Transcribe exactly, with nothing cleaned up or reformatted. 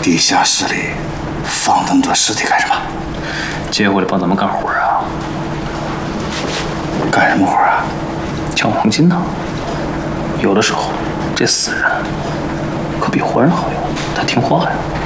地下室里放那么多尸体干什么？ 接回来帮咱们干活啊！ 干什么活啊？ 抢黄金呢？有的时候，这死人可比活人好用，他听话呀。